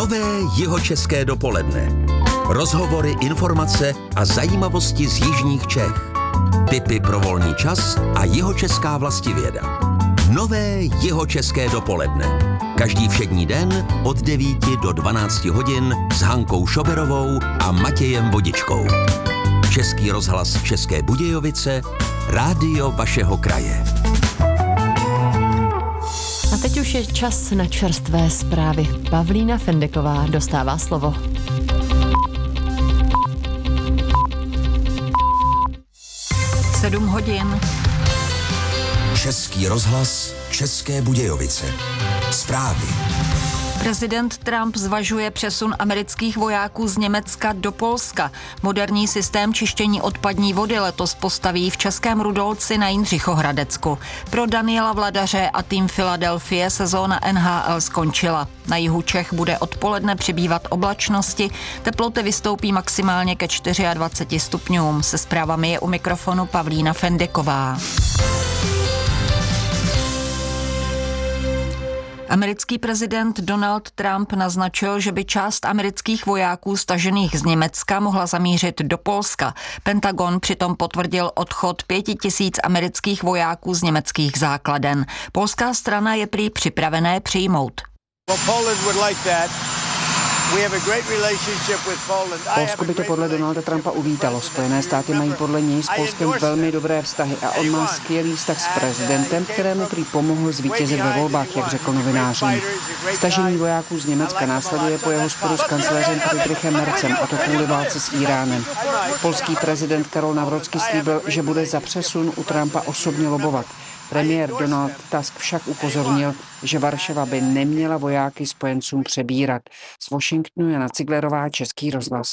Nové jihočeské dopoledne. Rozhovory, informace a zajímavosti z jižních Čech. Tipy pro volný čas a jihočeská vlastivěda. Nové jihočeské dopoledne. Každý všední den od 9 do 12 hodin s Hankou Šoberovou a Matějem Vodičkou. Český rozhlas České Budějovice, rádio vašeho kraje. A teď už je čas na čerstvé zprávy. Pavlína Fendeková dostává slovo. Sedm hodin. Český rozhlas České Budějovice. Zprávy. Prezident Trump zvažuje přesun amerických vojáků z Německa do Polska. Moderní systém čištění odpadní vody letos postaví v Českém Rudolci na Jindřichohradecku. Pro Daniela Vladaře a tým Philadelphie sezóna NHL skončila. Na jihu Čech bude odpoledne přibývat oblačnosti, teploty vystoupí maximálně ke 24 stupňům. Se zprávami je u mikrofonu Pavlína Fendeková. Americký prezident Donald Trump naznačil, že by část amerických vojáků stažených z Německa mohla zamířit do Polska. Pentagon přitom potvrdil odchod 5000 amerických vojáků z německých základen. Polská strana je prý připravené přijmout. Polsko by to podle Donalda Trumpa uvítalo. Spojené státy mají podle něj s Polskem velmi dobré vztahy a on má skvělý vztah s prezidentem, kterému prý pomohl zvítězit ve volbách, jak řekl novinářům. Stažení vojáků z Německa následuje po jeho sporu s kancléřem Friedrichem Merzem, a to kvůli válce s Íránem. Polský prezident Karol Nawrocki slíbil, že bude za přesun u Trumpa osobně lobovat. Premiér Donald Tusk však upozornil, že Varšava by neměla vojáky spojencům přebírat. Z Washingtonu Jana Ciglerová, Český rozhlas.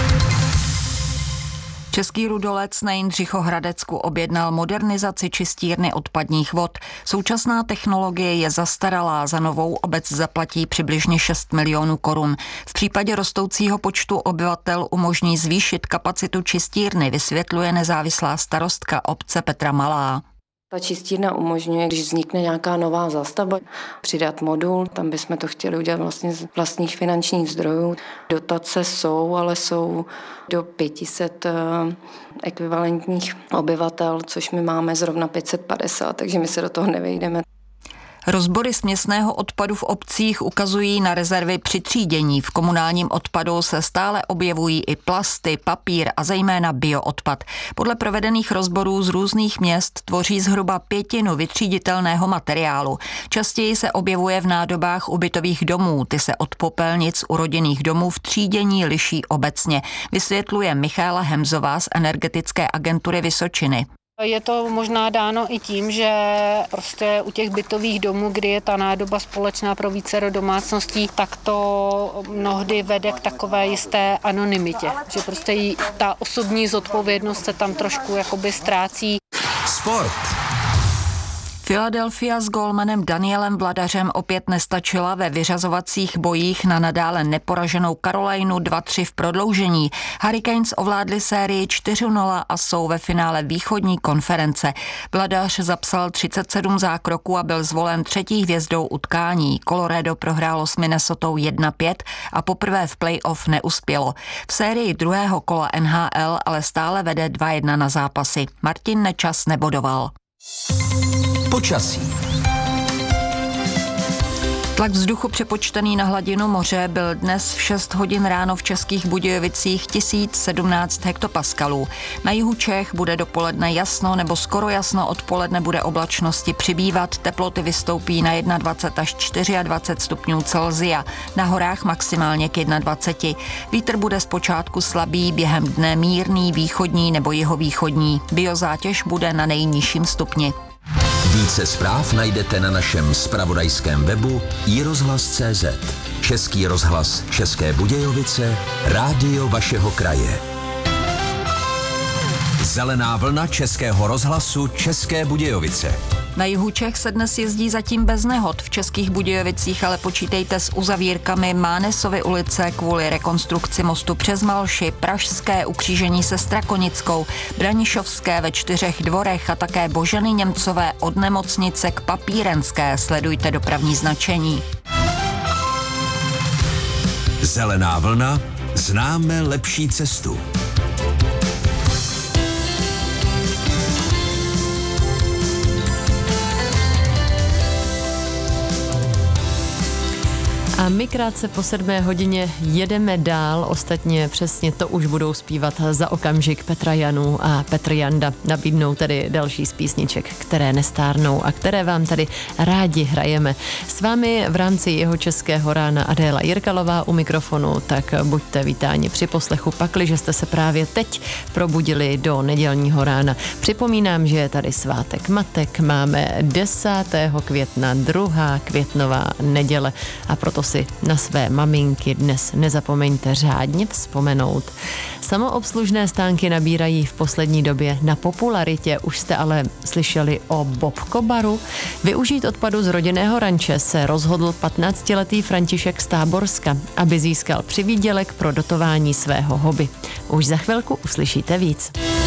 Český Rudolec na Jindřichohradecku objednal modernizaci čistírny odpadních vod. Současná technologie je zastaralá, za novou obec zaplatí přibližně 6 milionů korun. V případě rostoucího počtu obyvatel umožní zvýšit kapacitu čistírny, vysvětluje nezávislá starostka obce Petra Malá. Ta čistírna umožňuje, když vznikne nějaká nová zástavba, přidat modul, tam bychom to chtěli udělat vlastně z vlastních finančních zdrojů. Dotace jsou, ale jsou do 500 ekvivalentních obyvatel, což my máme zrovna 550, takže my se do toho nevejdeme. Rozbory směsného odpadu v obcích ukazují na rezervy při třídění. V komunálním odpadu se stále objevují i plasty, papír a zejména bioodpad. Podle provedených rozborů z různých měst tvoří zhruba 1/5 vytříditelného materiálu. Častěji se objevuje v nádobách ubytových domů. Ty se od popelnic u rodinných domů v třídění liší obecně, vysvětluje Michaela Hemzová z Energetické agentury Vysočiny. Je to možná dáno i tím, že prostě u těch bytových domů, kdy je ta nádoba společná pro vícero domácností, tak to mnohdy vede k takové jisté anonymitě, že prostě ta osobní zodpovědnost se tam trošku jakoby ztrácí. Sport. Philadelphia s gólmanem Danielem Vladařem opět nestačila ve vyřazovacích bojích na nadále neporaženou Carolinu 2-3 v prodloužení. Hurricanes ovládli sérii 4-0 a jsou ve finále východní konference. Vladař zapsal 37 zákroků a byl zvolen třetí hvězdou utkání. Colorado prohrálo s Minnesotou 1-5 a poprvé v playoff neuspělo. V sérii druhého kola NHL ale stále vede 2-1 na zápasy. Martin Nečas nebodoval. Počasí. Tlak vzduchu přepočtený na hladinu moře byl dnes v 6 hodin ráno v Českých Budějovicích 1017 hektopaskalů. Na jihu Čech bude dopoledne jasno nebo skoro jasno, odpoledne bude oblačnosti přibývat, teploty vystoupí na 21 až 24 stupňů Celsia, na horách maximálně k 21. Vítr bude zpočátku slabý, během dne mírný, východní nebo jihovýchodní. Biozátěž bude na nejnižším stupni. Více zpráv najdete na našem zpravodajském webu iRozhlas.cz. Český rozhlas České Budějovice, rádio vašeho kraje. Zelená vlna Českého rozhlasu České Budějovice. Na jihu Čech se dnes jezdí zatím bez nehod. V Českých Budějovicích ale počítejte s uzavírkami Mánesovy ulice kvůli rekonstrukci mostu přes Malši, Pražské ukřížení se Strakonickou, Branišovské ve 4 dvorech a také Boženy Němcové od nemocnice k Papírenské. Sledujte dopravní značení. Zelená vlna, známe lepší cestu. A my krátce po 7 hodině jedeme dál, ostatně přesně to už budou zpívat za okamžik Petra Janů a Petr Janda. Nabídnou tedy další z písniček, které nestárnou a které vám tady rádi hrajeme. S vámi v rámci Jeho českého rána Adéla Jirkalová u mikrofonu, tak buďte vítáni při poslechu, pakliže jste se právě teď probudili do nedělního rána. Připomínám, že je tady svátek matek, máme 10. května, 2. květnová neděle a proto si na své maminky dnes nezapomeňte řádně vzpomenout. Samoobslužné stánky nabírají v poslední době na popularitě. Už jste ale slyšeli o Bobko baru? Využít odpadu z rodinného ranče se rozhodl 15letý František z Táborska, aby získal přivýdělek pro dotování svého hobby. Už za chvilku uslyšíte víc.